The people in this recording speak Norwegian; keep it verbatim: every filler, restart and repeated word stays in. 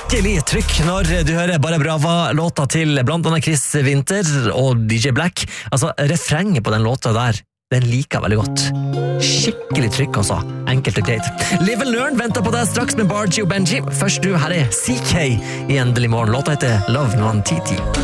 skikkelig trykk når du hører Bare Brava-låta til blant annet Chris Winter og D J Black. Altså, refrenget på den låta der, den liker jeg veldig godt. Skikkelig trykk også, enkelt og greit. Live and Learn venter på deg straks med Bargy og Benji. Først du, her er C K i Endelig Morgen. Låta heter Love Non-T T.